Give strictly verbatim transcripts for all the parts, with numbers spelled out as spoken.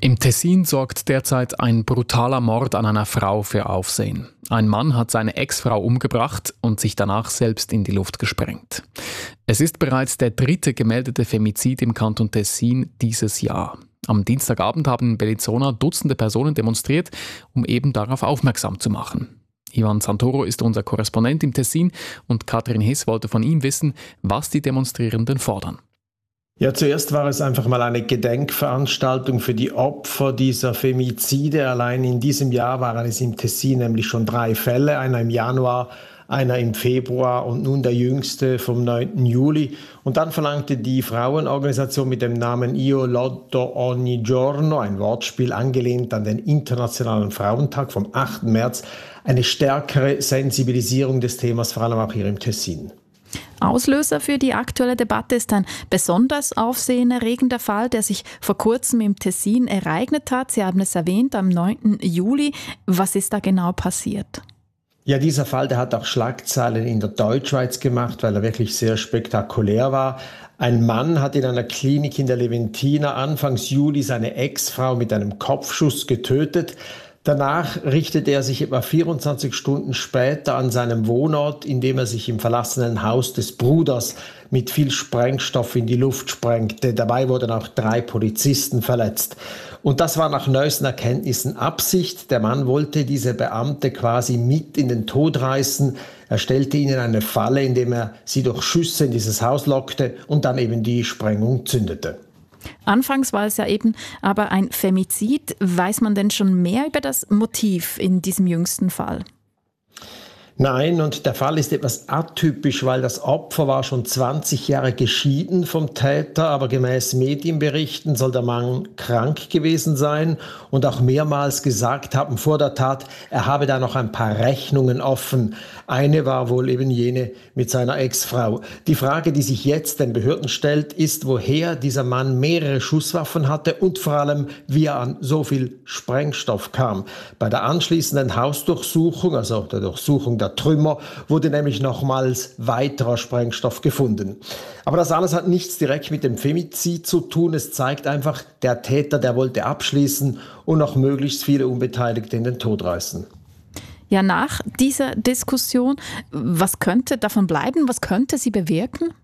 Im Tessin sorgt derzeit ein brutaler Mord an einer Frau für Aufsehen. Ein Mann hat seine Ex-Frau umgebracht und sich danach selbst in die Luft gesprengt. Es ist bereits der dritte gemeldete Femizid im Kanton Tessin dieses Jahr. Am Dienstagabend haben in Bellinzona Dutzende Personen demonstriert, um eben darauf aufmerksam zu machen. Ivan Santoro ist unser Korrespondent im Tessin und Katrin Hiss wollte von ihm wissen, was die Demonstrierenden fordern. Ja, zuerst war es einfach mal eine Gedenkveranstaltung für die Opfer dieser Femizide. Allein in diesem Jahr waren es im Tessin nämlich schon drei Fälle, einer im Januar, einer im Februar und nun der jüngste vom neunten Juli. Und dann verlangte die Frauenorganisation mit dem Namen Io Lotto Ogni Giorno, ein Wortspiel angelehnt an den Internationalen Frauentag vom achten März, eine stärkere Sensibilisierung des Themas, vor allem auch hier im Tessin. Auslöser für die aktuelle Debatte ist ein besonders aufsehenerregender Fall, der sich vor kurzem im Tessin ereignet hat. Sie haben es erwähnt, am neunten Juli. Was ist da genau passiert? Ja, dieser Fall, der hat auch Schlagzeilen in der Deutschschweiz gemacht, weil er wirklich sehr spektakulär war. Ein Mann hat in einer Klinik in der Leventina Anfangs Juli seine Ex-Frau mit einem Kopfschuss getötet. Danach richtete er sich etwa vierundzwanzig Stunden später an seinem Wohnort, indem er sich im verlassenen Haus des Bruders mit viel Sprengstoff in die Luft sprengte. Dabei wurden auch drei Polizisten verletzt. Und das war nach neuesten Erkenntnissen Absicht. Der Mann wollte diese Beamte quasi mit in den Tod reißen. Er stellte ihnen eine Falle, indem er sie durch Schüsse in dieses Haus lockte und dann eben die Sprengung zündete. Anfangs war es ja eben aber ein Femizid. Weiß man denn schon mehr über das Motiv in diesem jüngsten Fall? Nein, und der Fall ist etwas atypisch, weil das Opfer war schon zwanzig Jahre geschieden vom Täter, aber gemäß Medienberichten soll der Mann krank gewesen sein und auch mehrmals gesagt haben vor der Tat, er habe da noch ein paar Rechnungen offen. Eine war wohl eben jene mit seiner Ex-Frau. Die Frage, die sich jetzt den Behörden stellt, ist, woher dieser Mann mehrere Schusswaffen hatte und vor allem, wie er an so viel Sprengstoff kam. Bei der anschließenden Hausdurchsuchung, also der Durchsuchung der Trümmer, wurde nämlich nochmals weiterer Sprengstoff gefunden. Aber das alles hat nichts direkt mit dem Femizid zu tun. Es zeigt einfach, der Täter, der wollte abschließen und noch möglichst viele Unbeteiligte in den Tod reißen. Ja, nach dieser Diskussion, was könnte davon bleiben? Was könnte sie bewirken?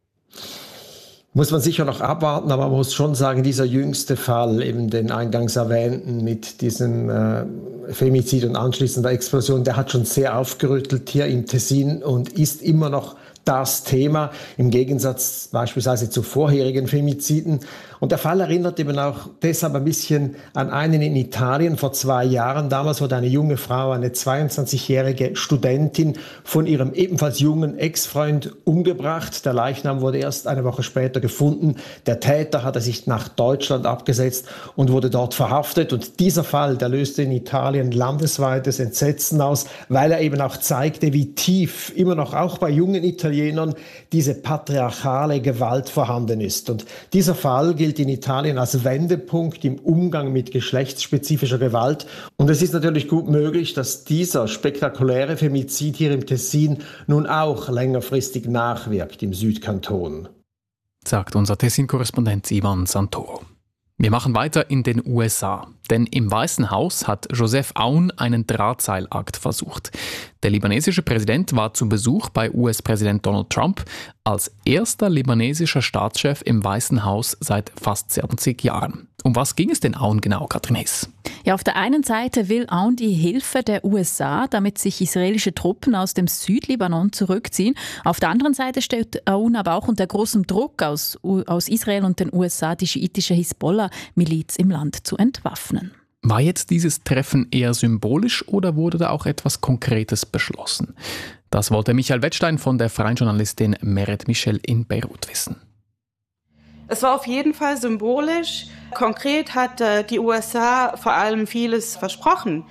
Muss man sicher noch abwarten, aber man muss schon sagen, dieser jüngste Fall, eben den eingangs erwähnten mit diesem äh, Femizid und anschließender Explosion, der hat schon sehr aufgerüttelt hier im Tessin und ist immer noch das Thema, im Gegensatz beispielsweise zu vorherigen Femiziden. Und der Fall erinnert eben auch deshalb ein bisschen an einen in Italien vor zwei Jahren. Damals wurde eine junge Frau, eine zweiundzwanzigjährige Studentin, von ihrem ebenfalls jungen Ex-Freund umgebracht. Der Leichnam wurde erst eine Woche später gefunden. Der Täter hatte sich nach Deutschland abgesetzt und wurde dort verhaftet. Und dieser Fall, der löste in Italien landesweites Entsetzen aus, weil er eben auch zeigte, wie tief immer noch auch bei jungen Italienern diese patriarchale Gewalt vorhanden ist. Und dieser Fall gilt in Italien als Wendepunkt im Umgang mit geschlechtsspezifischer Gewalt. Und es ist natürlich gut möglich, dass dieser spektakuläre Femizid hier im Tessin nun auch längerfristig nachwirkt im Südkanton. Sagt unser Tessin-Korrespondent Ivan Santoro. Wir machen weiter in den U S A, denn im Weißen Haus hat Joseph Aoun einen Drahtseilakt versucht. Der libanesische Präsident war zu Besuch bei U S-Präsident Donald Trump als erster libanesischer Staatschef im Weißen Haus seit fast zwanzig Jahren. Um was ging es denn Aoun genau, Katrin Hiss? Ja, auf der einen Seite will Aoun die Hilfe der U S A, damit sich israelische Truppen aus dem Südlibanon zurückziehen. Auf der anderen Seite steht Aoun aber auch unter großem Druck aus, aus Israel und den U S A, die schiitische Hisbollah-Miliz im Land zu entwaffnen. War jetzt dieses Treffen eher symbolisch oder wurde da auch etwas Konkretes beschlossen? Das wollte Michael Wettstein von der freien Journalistin Meret Michel in Beirut wissen. Es war auf jeden Fall symbolisch. Konkret hat äh, die U S A vor allem vieles versprochen.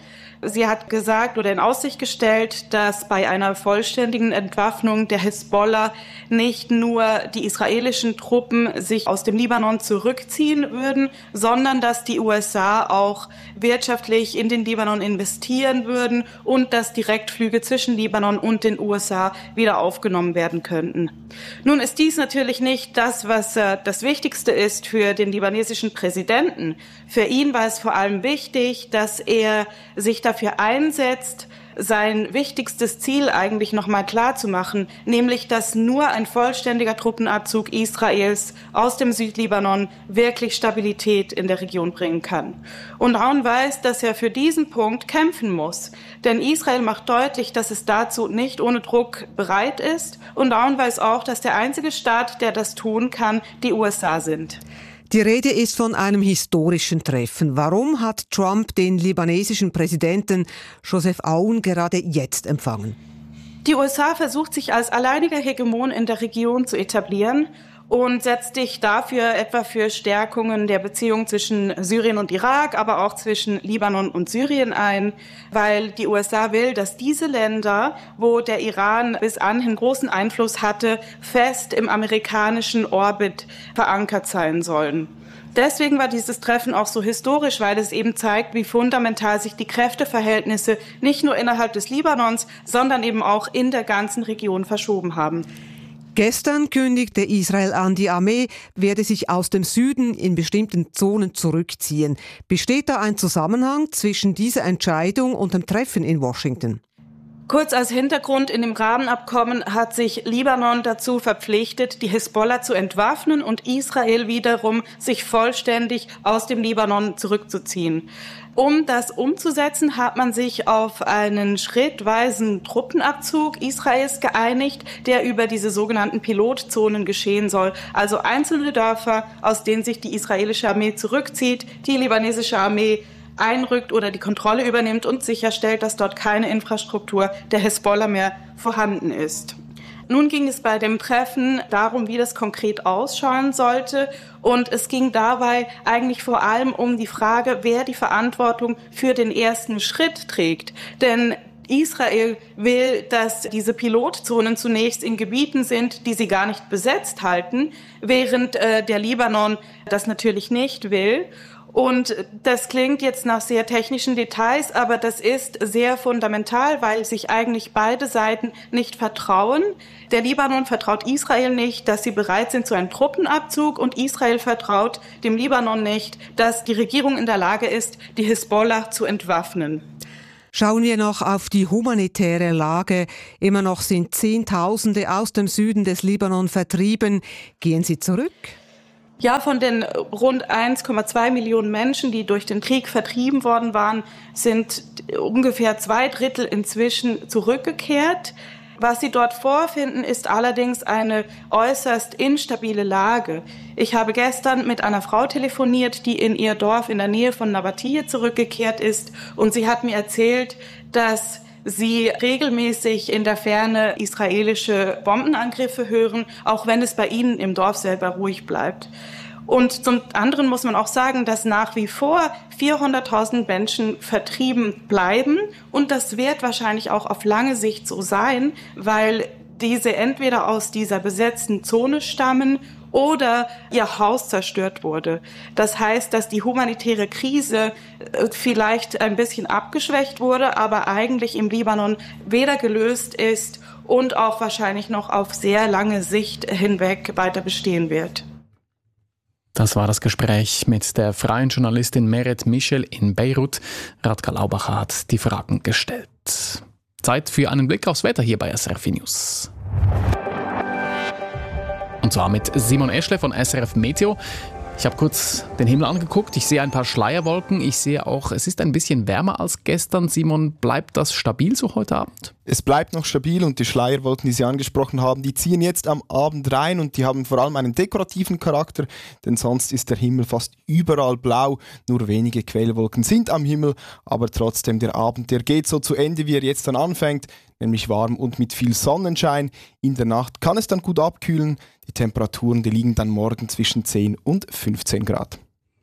Sie hat gesagt oder in Aussicht gestellt, dass bei einer vollständigen Entwaffnung der Hisbollah nicht nur die israelischen Truppen sich aus dem Libanon zurückziehen würden, sondern dass die U S A auch wirtschaftlich in den Libanon investieren würden und dass Direktflüge zwischen Libanon und den U S A wieder aufgenommen werden könnten. Nun ist dies natürlich nicht das, was äh, das Wichtigste ist für den libanesischen Präsidenten. Für ihn war es vor allem wichtig, dass er sich dafür einsetzt, sein wichtigstes Ziel eigentlich nochmal klar zu machen, nämlich, dass nur ein vollständiger Truppenabzug Israels aus dem Südlibanon wirklich Stabilität in der Region bringen kann. Und Aoun weiß, dass er für diesen Punkt kämpfen muss. Denn Israel macht deutlich, dass es dazu nicht ohne Druck bereit ist. Und Aoun weiß auch, dass der einzige Staat, der das tun kann, die U S A sind. Die Rede ist von einem historischen Treffen. Warum hat Trump den libanesischen Präsidenten Joseph Aoun gerade jetzt empfangen? Die U S A versucht sich als alleiniger Hegemon in der Region zu etablieren und setzt sich dafür etwa für Stärkungen der Beziehungen zwischen Syrien und Irak, aber auch zwischen Libanon und Syrien ein, weil die U S A will, dass diese Länder, wo der Iran bis anhin großen Einfluss hatte, fest im amerikanischen Orbit verankert sein sollen. Deswegen war dieses Treffen auch so historisch, weil es eben zeigt, wie fundamental sich die Kräfteverhältnisse nicht nur innerhalb des Libanons, sondern eben auch in der ganzen Region verschoben haben. Gestern kündigte Israel an, die Armee werde sich aus dem Süden in bestimmten Zonen zurückziehen. Besteht da ein Zusammenhang zwischen dieser Entscheidung und dem Treffen in Washington? Kurz als Hintergrund, in dem Rahmenabkommen hat sich Libanon dazu verpflichtet, die Hisbollah zu entwaffnen und Israel wiederum sich vollständig aus dem Libanon zurückzuziehen. Um das umzusetzen, hat man sich auf einen schrittweisen Truppenabzug Israels geeinigt, der über diese sogenannten Pilotzonen geschehen soll. Also einzelne Dörfer, aus denen sich die israelische Armee zurückzieht, die libanesische Armee einrückt oder die Kontrolle übernimmt und sicherstellt, dass dort keine Infrastruktur der Hisbollah mehr vorhanden ist. Nun ging es bei dem Treffen darum, wie das konkret ausschauen sollte. Und es ging dabei eigentlich vor allem um die Frage, wer die Verantwortung für den ersten Schritt trägt. Denn Israel will, dass diese Pilotzonen zunächst in Gebieten sind, die sie gar nicht besetzt halten, während äh, der Libanon das natürlich nicht will. Und das klingt jetzt nach sehr technischen Details, aber das ist sehr fundamental, weil sich eigentlich beide Seiten nicht vertrauen. Der Libanon vertraut Israel nicht, dass sie bereit sind zu einem Truppenabzug, und Israel vertraut dem Libanon nicht, dass die Regierung in der Lage ist, die Hisbollah zu entwaffnen. Schauen wir noch auf die humanitäre Lage. Immer noch sind Zehntausende aus dem Süden des Libanon vertrieben. Gehen sie zurück? Ja, von den rund eins Komma zwei Millionen Menschen, die durch den Krieg vertrieben worden waren, sind ungefähr zwei Drittel inzwischen zurückgekehrt. Was sie dort vorfinden, ist allerdings eine äußerst instabile Lage. Ich habe gestern mit einer Frau telefoniert, die in ihr Dorf in der Nähe von Nabatieh zurückgekehrt ist, und sie hat mir erzählt, dass sie regelmäßig in der Ferne israelische Bombenangriffe hören, auch wenn es bei ihnen im Dorf selber ruhig bleibt. Und zum anderen muss man auch sagen, dass nach wie vor vierhunderttausend Menschen vertrieben bleiben, und das wird wahrscheinlich auch auf lange Sicht so sein, weil diese entweder aus dieser besetzten Zone stammen oder ihr Haus zerstört wurde. Das heißt, dass die humanitäre Krise vielleicht ein bisschen abgeschwächt wurde, aber eigentlich im Libanon weder gelöst ist und auch wahrscheinlich noch auf sehr lange Sicht hinweg weiter bestehen wird. Das war das Gespräch mit der freien Journalistin Meret Michel in Beirut. Radka Laubacher hat die Fragen gestellt. Zeit für einen Blick aufs Wetter hier bei S R F News. Und zwar mit Simon Eschle von S R F Meteo. Ich habe kurz den Himmel angeguckt. Ich sehe ein paar Schleierwolken. Ich sehe auch, es ist ein bisschen wärmer als gestern. Simon, bleibt das stabil so heute Abend? Es bleibt noch stabil, und die Schleierwolken, die Sie angesprochen haben, die ziehen jetzt am Abend rein, und die haben vor allem einen dekorativen Charakter, denn sonst ist der Himmel fast überall blau. Nur wenige Quellwolken sind am Himmel, aber trotzdem der Abend, der geht so zu Ende, wie er jetzt dann anfängt, nämlich warm und mit viel Sonnenschein. In der Nacht kann es dann gut abkühlen. Die Temperaturen, die liegen dann morgen zwischen zehn und fünfzehn Grad.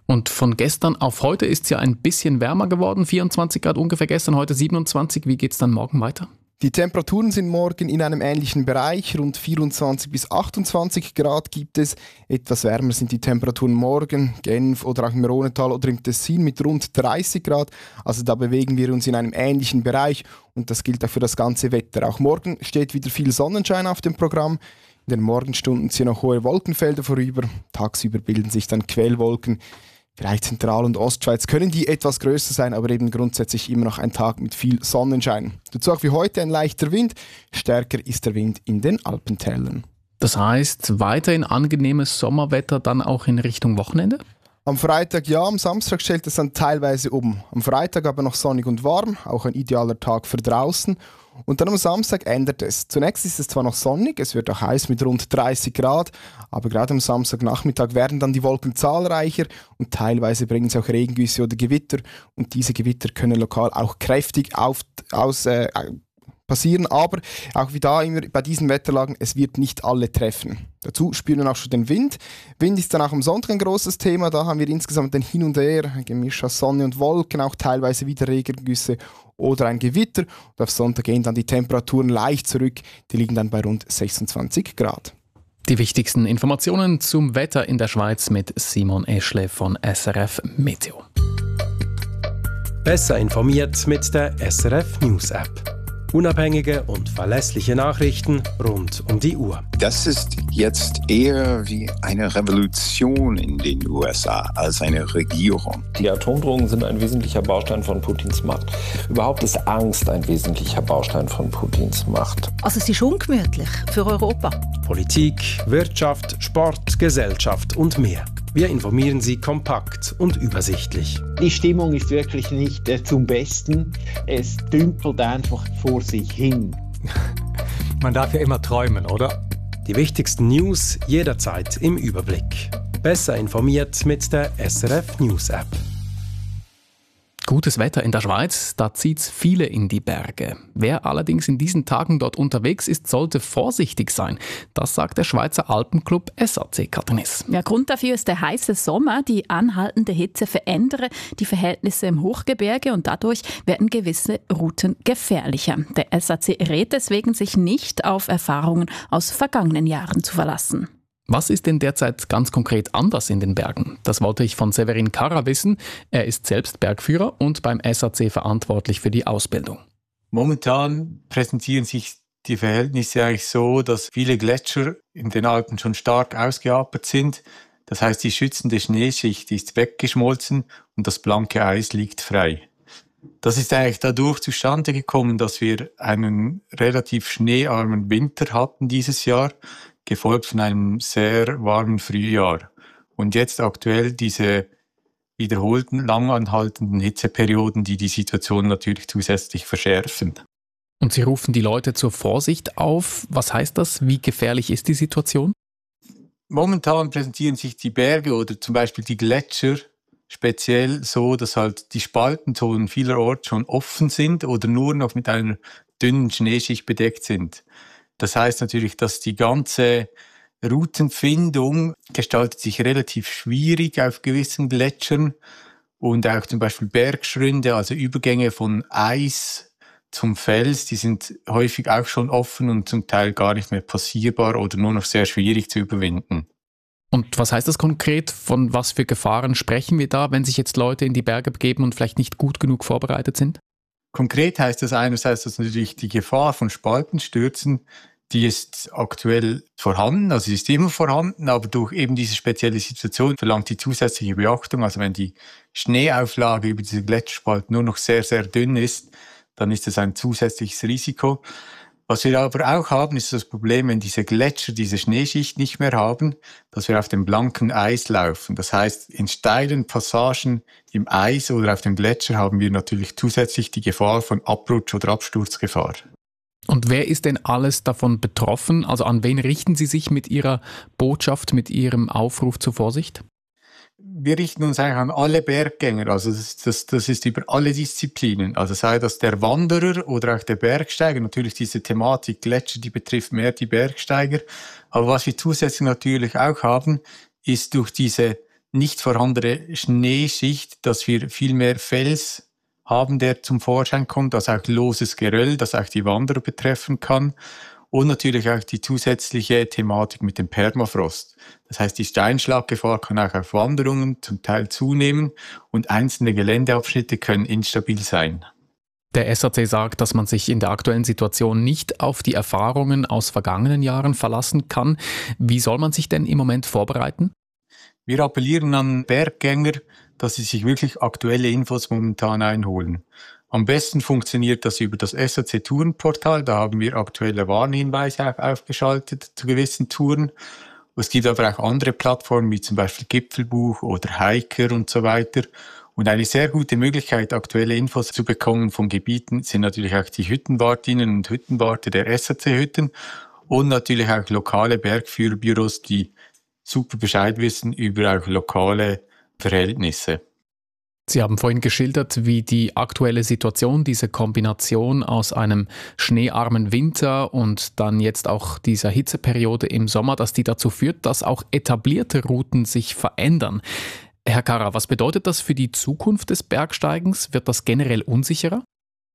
Und von gestern auf heute ist es ja ein bisschen wärmer geworden, vierundzwanzig Grad ungefähr gestern, heute siebenundzwanzig. Wie geht es dann morgen weiter? Die Temperaturen sind morgen in einem ähnlichen Bereich, rund vierundzwanzig bis achtundzwanzig Grad gibt es. Etwas wärmer sind die Temperaturen morgen, Genf oder auch im Rhonetal oder im Tessin mit rund dreißig Grad. Also da bewegen wir uns in einem ähnlichen Bereich und das gilt auch für das ganze Wetter. Auch morgen steht wieder viel Sonnenschein auf dem Programm. In den Morgenstunden ziehen noch hohe Wolkenfelder vorüber. Tagsüber bilden sich dann Quellwolken. Vielleicht Zentral- und Ostschweiz können die etwas größer sein, aber eben grundsätzlich immer noch ein Tag mit viel Sonnenschein. Dazu auch wie heute ein leichter Wind. Stärker ist der Wind in den Alpentälern. Das heißt, weiterhin angenehmes Sommerwetter dann auch in Richtung Wochenende? Am Freitag ja, am Samstag stellt es dann teilweise um. Am Freitag aber noch sonnig und warm, auch ein idealer Tag für draußen. Und dann am Samstag ändert es. Zunächst ist es zwar noch sonnig, es wird auch heiß mit rund dreißig Grad, aber gerade am Samstagnachmittag werden dann die Wolken zahlreicher und teilweise bringen sie auch Regengüsse oder Gewitter. Und diese Gewitter können lokal auch kräftig auf, aus, äh, passieren, aber auch wie da immer bei diesen Wetterlagen, es wird nicht alle treffen. Dazu spüren wir auch schon den Wind. Wind ist dann auch am Sonntag ein großes Thema, da haben wir insgesamt ein Hin und Her, ein Gemisch aus Sonne und Wolken, auch teilweise wieder Regengüsse oder ein Gewitter. Und auf Sonntag gehen dann die Temperaturen leicht zurück, die liegen dann bei rund sechsundzwanzig Grad. Die wichtigsten Informationen zum Wetter in der Schweiz mit Simon Eschle von S R F Meteo. Besser informiert mit der S R F News App. Unabhängige und verlässliche Nachrichten rund um die Uhr. Das ist jetzt eher wie eine Revolution in den U S A als eine Regierung. Die Atomdrohungen sind ein wesentlicher Baustein von Putins Macht. Überhaupt ist Angst ein wesentlicher Baustein von Putins Macht. Also es ist ungemütlich für Europa. Politik, Wirtschaft, Sport, Gesellschaft und mehr. Wir informieren Sie kompakt und übersichtlich. Die Stimmung ist wirklich nicht äh, zum Besten. Es dümpelt einfach vor sich hin. Man darf ja immer träumen, oder? Die wichtigsten News jederzeit im Überblick. Besser informiert mit der S R F News App. Gutes Wetter in der Schweiz, da zieht's viele in die Berge. Wer allerdings in diesen Tagen dort unterwegs ist, sollte vorsichtig sein. Das sagt der Schweizer Alpenclub S A C, Kathanis. Ja, Grund dafür ist der heiße Sommer. Die anhaltende Hitze verändere die Verhältnisse im Hochgebirge und dadurch werden gewisse Routen gefährlicher. Der S A C rät deswegen, sich nicht auf Erfahrungen aus vergangenen Jahren zu verlassen. Was ist denn derzeit ganz konkret anders in den Bergen? Das wollte ich von Severin Karra wissen. Er ist selbst Bergführer und beim S A C verantwortlich für die Ausbildung. Momentan präsentieren sich die Verhältnisse eigentlich so, dass viele Gletscher in den Alpen schon stark ausgeapert sind. Das heißt, die schützende Schneeschicht ist weggeschmolzen und das blanke Eis liegt frei. Das ist eigentlich dadurch zustande gekommen, dass wir einen relativ schneearmen Winter hatten dieses Jahr, gefolgt von einem sehr warmen Frühjahr. Und jetzt aktuell diese wiederholten, langanhaltenden Hitzeperioden, die die Situation natürlich zusätzlich verschärfen. Und Sie rufen die Leute zur Vorsicht auf. Was heißt das? Wie gefährlich ist die Situation? Momentan präsentieren sich die Berge oder zum Beispiel die Gletscher speziell so, dass halt die Spaltenzonen vielerorts schon offen sind oder nur noch mit einer dünnen Schneeschicht bedeckt sind. Das heißt natürlich, dass die ganze Routenfindung gestaltet sich relativ schwierig auf gewissen Gletschern und auch zum Beispiel Bergschründe, also Übergänge von Eis zum Fels, die sind häufig auch schon offen und zum Teil gar nicht mehr passierbar oder nur noch sehr schwierig zu überwinden. Und was heißt das konkret? Von was für Gefahren sprechen wir da, wenn sich jetzt Leute in die Berge begeben und vielleicht nicht gut genug vorbereitet sind? Konkret heißt das einerseits, dass natürlich die Gefahr von Spaltenstürzen, die ist aktuell vorhanden, also sie ist immer vorhanden, aber durch eben diese spezielle Situation verlangt die zusätzliche Beachtung. Also wenn die Schneeauflage über diese Gletscherspalt nur noch sehr, sehr dünn ist, dann ist das ein zusätzliches Risiko. Was wir aber auch haben, ist das Problem, wenn diese Gletscher diese Schneeschicht nicht mehr haben, dass wir auf dem blanken Eis laufen. Das heißt, in steilen Passagen im Eis oder auf dem Gletscher haben wir natürlich zusätzlich die Gefahr von Abrutsch- oder Absturzgefahr. Und wer ist denn alles davon betroffen? Also an wen richten Sie sich mit Ihrer Botschaft, mit Ihrem Aufruf zur Vorsicht? Wir richten uns eigentlich an alle Berggänger, also das, das, das ist über alle Disziplinen, also sei das der Wanderer oder auch der Bergsteiger. Natürlich diese Thematik Gletscher, die betrifft mehr die Bergsteiger, aber was wir zusätzlich natürlich auch haben, ist durch diese nicht vorhandene Schneeschicht, dass wir viel mehr Fels haben, der zum Vorschein kommt, also auch loses Geröll, das auch die Wanderer betreffen kann. Und natürlich auch die zusätzliche Thematik mit dem Permafrost. Das heißt, die Steinschlaggefahr kann auch auf Wanderungen zum Teil zunehmen und einzelne Geländeabschnitte können instabil sein. Der S A C sagt, dass man sich in der aktuellen Situation nicht auf die Erfahrungen aus vergangenen Jahren verlassen kann. Wie soll man sich denn im Moment vorbereiten? Wir appellieren an Berggänger, dass sie sich wirklich aktuelle Infos momentan einholen. Am besten funktioniert das über das S A C-Tourenportal. Da haben wir aktuelle Warnhinweise auch aufgeschaltet zu gewissen Touren. Es gibt aber auch andere Plattformen, wie zum Beispiel Gipfelbuch oder Hiker und so weiter. Und eine sehr gute Möglichkeit, aktuelle Infos zu bekommen von Gebieten, sind natürlich auch die Hüttenwartinnen und Hüttenwarte der S A C-Hütten und natürlich auch lokale Bergführerbüros, die super Bescheid wissen über auch lokale Verhältnisse. Sie haben vorhin geschildert, wie die aktuelle Situation, diese Kombination aus einem schneearmen Winter und dann jetzt auch dieser Hitzeperiode im Sommer, dass die dazu führt, dass auch etablierte Routen sich verändern. Herr Karrer, was bedeutet das für die Zukunft des Bergsteigens? Wird das generell unsicherer?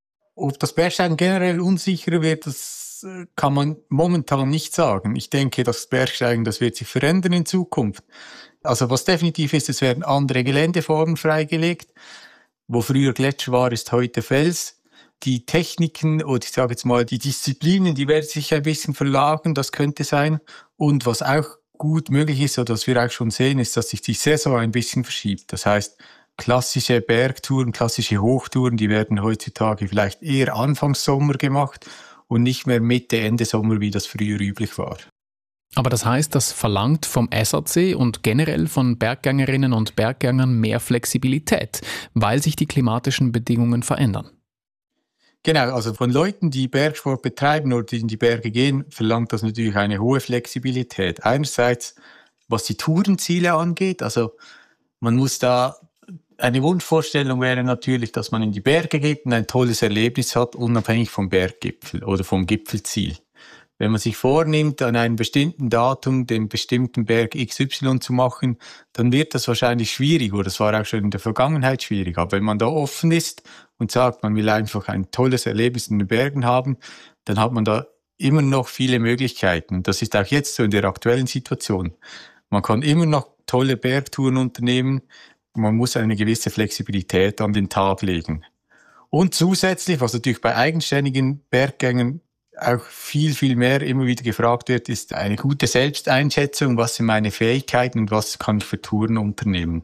Ob das Bergsteigen generell unsicherer wird, das kann man momentan nicht sagen. Ich denke, das Bergsteigen, das wird sich verändern in Zukunft. Also was definitiv ist, es werden andere Geländeformen freigelegt. Wo früher Gletscher war, ist heute Fels. Die Techniken oder ich sage jetzt mal die Disziplinen, die werden sich ein bisschen verlagern, das könnte sein. Und was auch gut möglich ist, oder was wir auch schon sehen, ist, dass sich die Saison ein bisschen verschiebt. Das heißt, klassische Bergtouren, klassische Hochtouren, die werden heutzutage vielleicht eher Anfangs Sommer gemacht und nicht mehr Mitte, Ende Sommer, wie das früher üblich war. Aber das heißt, das verlangt vom S A C und generell von Berggängerinnen und Berggängern mehr Flexibilität, weil sich die klimatischen Bedingungen verändern. Genau, also von Leuten, die Bergsport betreiben oder die in die Berge gehen, verlangt das natürlich eine hohe Flexibilität. Einerseits, was die Tourenziele angeht, also man muss da, eine Wunschvorstellung wäre natürlich, dass man in die Berge geht und ein tolles Erlebnis hat, unabhängig vom Berggipfel oder vom Gipfelziel. Wenn man sich vornimmt, an einem bestimmten Datum den bestimmten Berg X Y zu machen, dann wird das wahrscheinlich schwierig, oder das war auch schon in der Vergangenheit schwierig. Aber wenn man da offen ist und sagt, man will einfach ein tolles Erlebnis in den Bergen haben, dann hat man da immer noch viele Möglichkeiten. Das ist auch jetzt so in der aktuellen Situation. Man kann immer noch tolle Bergtouren unternehmen, man muss eine gewisse Flexibilität an den Tag legen. Und zusätzlich, was natürlich bei eigenständigen Berggängern auch viel, viel mehr immer wieder gefragt wird, ist eine gute Selbsteinschätzung, was sind meine Fähigkeiten und was kann ich für Touren unternehmen.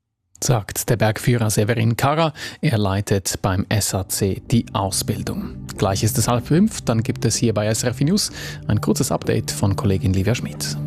Sagt der Bergführer Severin Karrer. Er leitet beim S A C die Ausbildung. Gleich ist es halb fünf, dann gibt es hier bei S R F News ein kurzes Update von Kollegin Livia Schmidt.